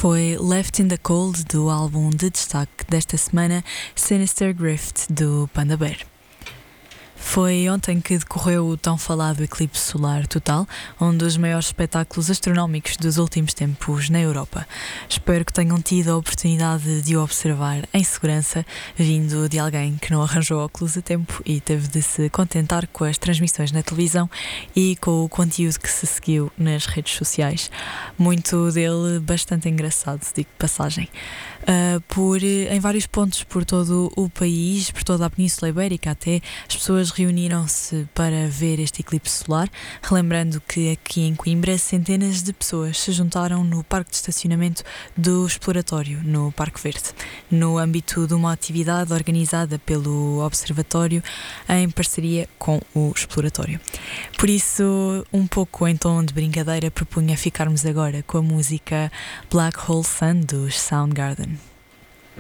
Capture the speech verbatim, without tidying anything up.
Foi Left in the Cold do álbum de destaque desta semana, Sinister Grift do Panda Bear. Foi ontem que decorreu o tão falado eclipse solar total, um dos maiores espetáculos astronómicos dos últimos tempos na Europa. Espero que tenham tido a oportunidade de o observar em segurança, vindo de alguém que não arranjou óculos a tempo e teve de se contentar com as transmissões na televisão e com o conteúdo que se seguiu nas redes sociais. Muito dele bastante engraçado, digo de passagem. Uh, por, em vários pontos por todo o país, por toda a Península Ibérica até, as pessoas reuniram-se para ver este eclipse solar, relembrando que aqui em Coimbra centenas de pessoas se juntaram no parque de estacionamento do Exploratório, no Parque Verde, no âmbito de uma atividade organizada pelo Observatório em parceria com o Exploratório. Por isso, um pouco em tom de brincadeira, propunha ficarmos agora com a música Black Hole Sun dos Soundgarden.